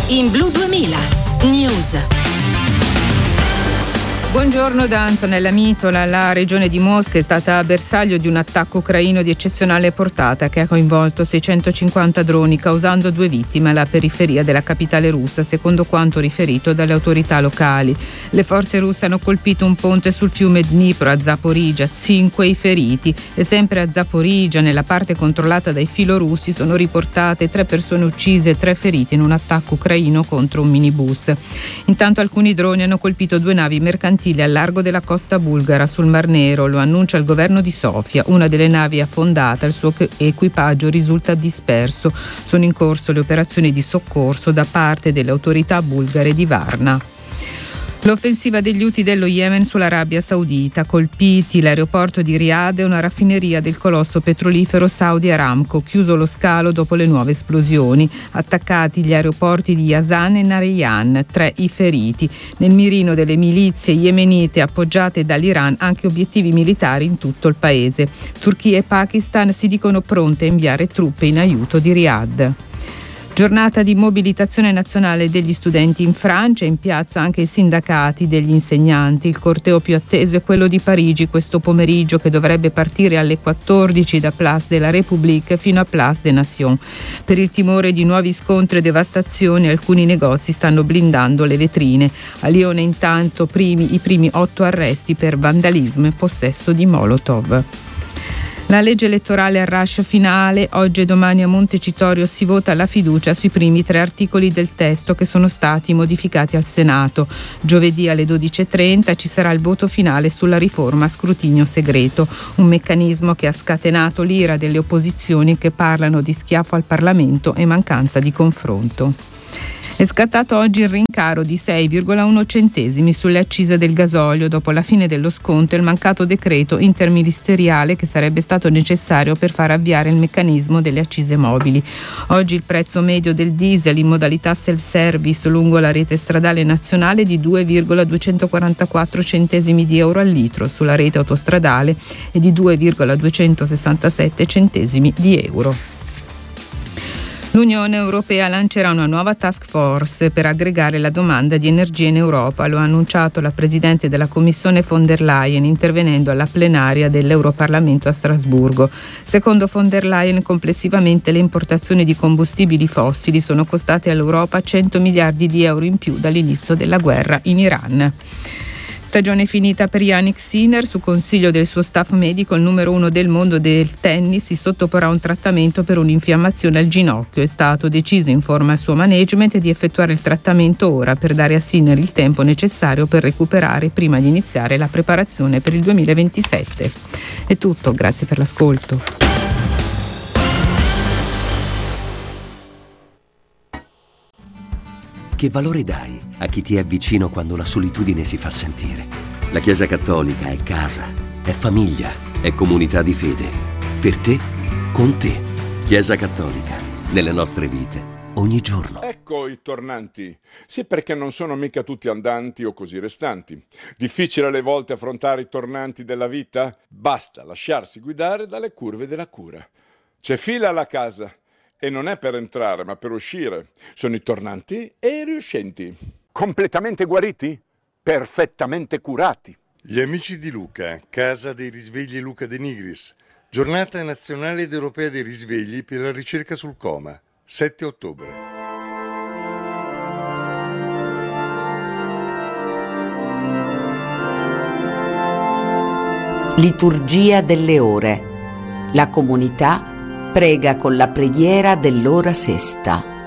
in Blu 2000 News. Buongiorno da Antonella Mitola. La regione di Mosca è stata bersaglio di un attacco ucraino di eccezionale portata che ha coinvolto 650 droni, causando 2 vittime alla periferia della capitale russa, secondo quanto riferito dalle autorità locali. Le forze russe hanno colpito un ponte sul fiume Dnipro a Zaporizhzhia, 5 i feriti. E sempre a Zaporizhzhia, nella parte controllata dai filorussi, sono riportate 3 persone uccise e 3 feriti in un attacco ucraino contro un minibus. Intanto alcuni droni hanno colpito 2 navi mercantili al largo della costa bulgara sul Mar Nero, lo annuncia il governo di Sofia. Una delle navi è affondata, il suo equipaggio risulta disperso. Sono in corso le operazioni di soccorso da parte delle autorità bulgare di Varna. L'offensiva degli Houthi dello Yemen sull'Arabia Saudita, colpiti l'aeroporto di Riyadh e una raffineria del colosso petrolifero Saudi Aramco, chiuso lo scalo dopo le nuove esplosioni, attaccati gli aeroporti di Yazan e Nariyan, 3 i feriti. Nel mirino delle milizie yemenite appoggiate dall'Iran anche obiettivi militari in tutto il paese. Turchia e Pakistan si dicono pronte a inviare truppe in aiuto di Riyadh. Giornata di mobilitazione nazionale degli studenti in Francia, in piazza anche i sindacati degli insegnanti. Il corteo più atteso è quello di Parigi questo pomeriggio, che dovrebbe partire alle 14 da Place de la République fino a Place des Nations. Per il timore di nuovi scontri e devastazioni, alcuni negozi stanno blindando le vetrine. A Lione intanto i primi 8 arresti per vandalismo e possesso di Molotov. La legge elettorale al rush finale. Oggi e domani a Montecitorio si vota la fiducia sui primi 3 articoli del testo che sono stati modificati al Senato. Giovedì alle 12.30 ci sarà il voto finale sulla riforma a scrutinio segreto, un meccanismo che ha scatenato l'ira delle opposizioni che parlano di schiaffo al Parlamento e mancanza di confronto. È scattato oggi il rincaro di 6,1 centesimi sulle accise del gasolio dopo la fine dello sconto e il mancato decreto interministeriale che sarebbe stato necessario per far avviare il meccanismo delle accise mobili. Oggi il prezzo medio del diesel in modalità self-service lungo la rete stradale nazionale è di 2,244 centesimi di euro al litro, sulla rete autostradale e di 2,267 centesimi di euro. L'Unione Europea lancerà una nuova task force per aggregare la domanda di energia in Europa, lo ha annunciato la Presidente della Commissione von der Leyen intervenendo alla plenaria dell'Europarlamento a Strasburgo. Secondo von der Leyen, complessivamente le importazioni di combustibili fossili sono costate all'Europa 100 miliardi di euro in più dall'inizio della guerra in Iran. Stagione finita per Jannik Sinner. Su consiglio del suo staff medico, il numero 1 del mondo del tennis si sottoporrà a un trattamento per un'infiammazione al ginocchio. È stato deciso, informa il suo management, di effettuare il trattamento ora per dare a Sinner il tempo necessario per recuperare prima di iniziare la preparazione per il 2027. È tutto, grazie per l'ascolto. Che valore dai a chi ti è vicino quando la solitudine si fa sentire? La Chiesa Cattolica è casa, è famiglia, è comunità di fede. Per te, con te. Chiesa Cattolica, nelle nostre vite, ogni giorno. Ecco i tornanti. Sì, perché non sono mica tutti andanti o così restanti. Difficile alle volte affrontare i tornanti della vita? Basta lasciarsi guidare dalle curve della cura. C'è fila alla casa. E non è per entrare, ma per uscire. Sono i tornanti e i riuscenti. Completamente guariti? Perfettamente curati. Gli amici di Luca, Casa dei Risvegli Luca De Nigris. Giornata nazionale ed europea dei risvegli per la ricerca sul coma. 7 ottobre. Liturgia delle ore. La comunità prega con la preghiera dell'ora sesta.